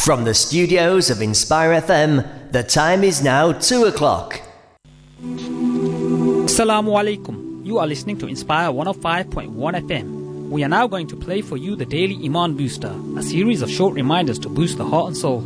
From the studios of Inspire FM, the time is now 2 o'clock. Assalamu alaikum. You are listening to Inspire 105.1 FM. We are now going to play for you the Daily Iman Booster, a series of short reminders to boost the heart and soul.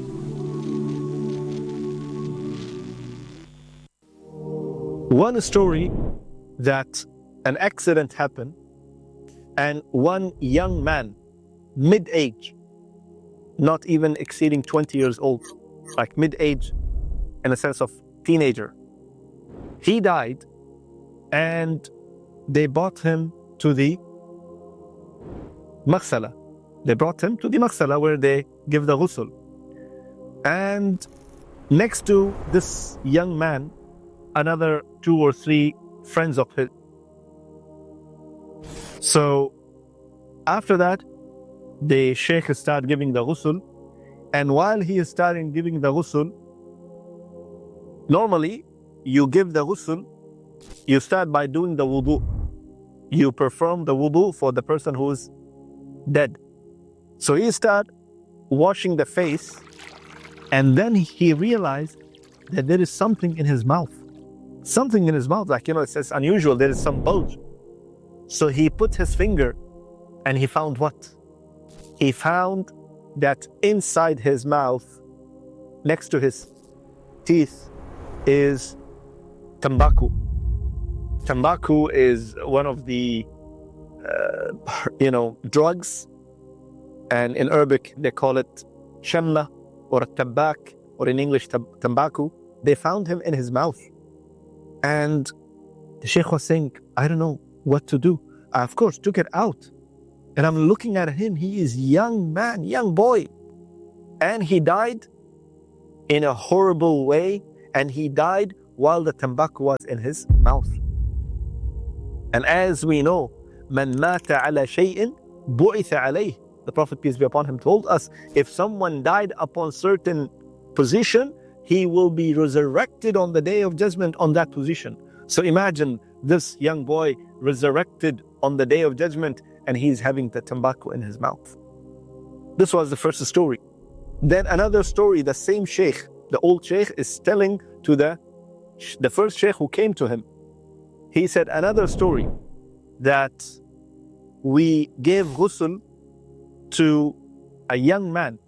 One story that an accident happened and one young man, mid-age, not even exceeding 20 years old, like mid-age in a sense of teenager, he died and they brought him to the maghsala. They brought him to the maghsala where they give the ghusl. And next to this young man, another 2 or 3 friends of his. So after that, the sheikh started giving the ghusl, and while he is starting giving the ghusl, normally you give the ghusl, you start by doing the wudu. You perform the wudu for the person who is dead. So he started washing the face, and then he realized that there is something in his mouth. Something in his mouth, like, it's unusual, there is some bulge. So he put his finger and he found what? He found that inside his mouth, next to his teeth, is tobacco. Tobacco is one of the, drugs. And in Arabic, they call it shamla or tabak, or in English, tobacco. They found him in his mouth. And the sheikh was saying, I don't know what to do. I, of course, took it out. And I'm looking at him. He is young man, young boy. And he died in a horrible way. And he died while the tobacco was in his mouth. And as we know, man mata ala shay'in bu'itha alayh. The Prophet, peace be upon him, told us, if someone died upon certain position, he will be resurrected on the day of judgment on that position. So imagine this young boy resurrected on the day of judgment, and he's having the tobacco in his mouth. This was the first story. Then another story, the same sheikh, the old sheikh, is telling to the first sheikh who came to him. He said another story, that we gave ghusl to a young man.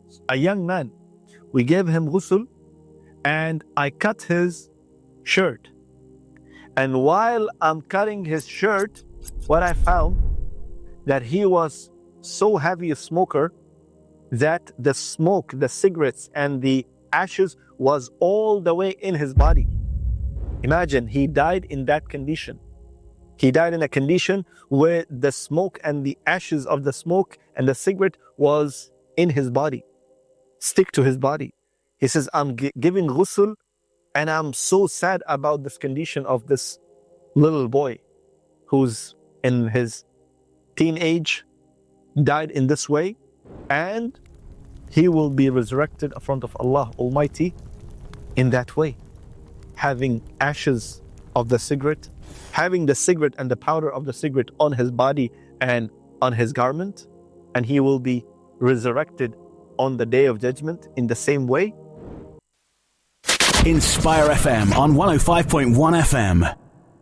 We gave him ghusl, and I cut his shirt. And while I'm cutting his shirt, what I found, that he was so heavy a smoker that the smoke, the cigarettes and the ashes was all the way in his body. Imagine, he died in that condition. He died in a condition where the smoke and the ashes of the smoke and the cigarette was in his body, stick to his body. He says, I'm giving ghusl, and I'm so sad about this condition of this little boy who's in his teenage, died in this way, and he will be resurrected in front of Allah Almighty in that way, having ashes of the cigarette, having the cigarette and the powder of the cigarette on his body and on his garment, and he will be resurrected on the day of judgment in the same way. Inspire FM on 105.1 FM.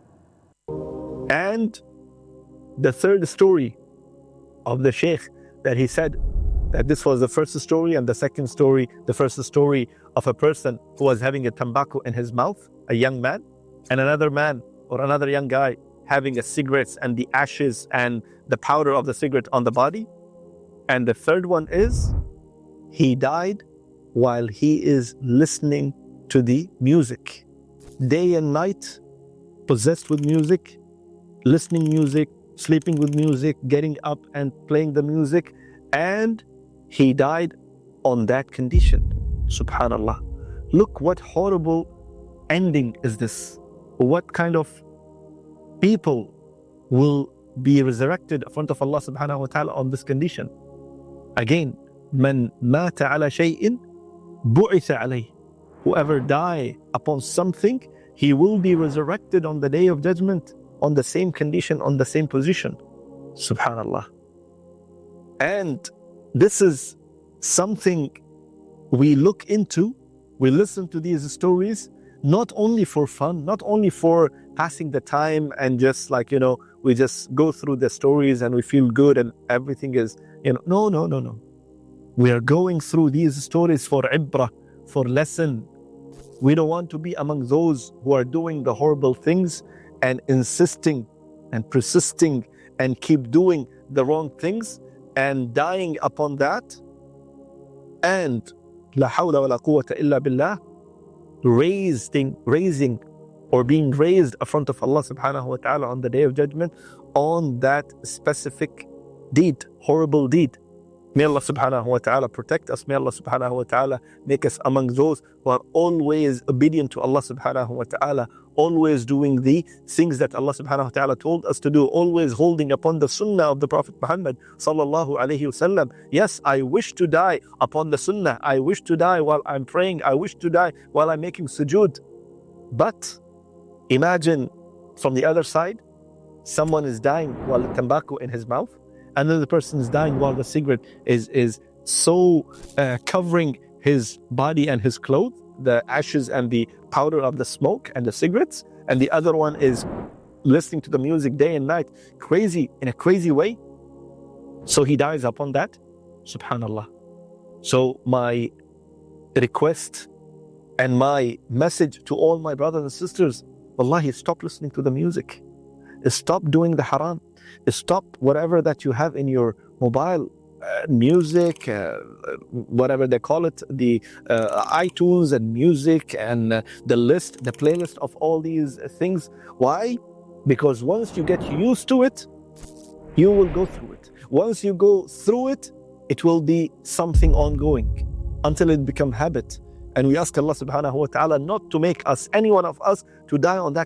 And the third story of the sheikh, that he said that this was the first story, and the second story, the first story of a person who was having a tobacco in his mouth, a young man, and another man or another young guy having a cigarettes and the ashes and the powder of the cigarette on the body. And the third one is, he died while he is listening to the music, day and night, possessed with music, listening music, sleeping with music, getting up and playing the music, and he died on that condition. Subhanallah. Look what horrible ending is this. What kind of people will be resurrected in front of Allah subhanahu wa ta'ala on this condition? Again, man mata ala shay'in bu'itha alayh. Whoever die upon something, he will be resurrected on the day of judgment on the same condition, on the same position. Subhanallah. And this is something we look into, we listen to these stories, not only for fun, not only for passing the time and just like, we just go through the stories and we feel good and everything is, no. We are going through these stories for ibrah, for lesson. We don't want to be among those who are doing the horrible things and insisting and persisting and keep doing the wrong things and dying upon that. And la hawla wa la quwwata illa billah, raising or being raised in front of Allah subhanahu wa ta'ala on the day of judgment on that specific deed, horrible deed. May Allah subhanahu wa ta'ala protect us. May Allah subhanahu wa ta'ala make us among those who are always obedient to Allah subhanahu wa ta'ala, always doing the things that Allah subhanahu wa ta'ala told us to do, always holding upon the sunnah of the Prophet Muhammad sallallahu alayhi wasallam. Yes, I wish to die upon the sunnah. I wish to die while I'm praying. I wish to die while I'm making sujood. But imagine from the other side, someone is dying while the tobacco in his mouth. Another person is dying while the cigarette is so covering his body and his clothes, the ashes and the powder of the smoke and the cigarettes. And the other one is listening to the music day and night, crazy, in a crazy way. So he dies upon that. Subhanallah. So my request and my message to all my brothers and sisters, wallahi, stop listening to the music. Stop doing the haram. Stop whatever that you have in your mobile, music, whatever they call it, the iTunes and music and the playlist of all these things. Why? Because once you get used to it, you will go through it. Once you go through it, it will be something ongoing until it become habit. And we ask Allah subhanahu wa ta'ala not to make us, any one of us, to die on that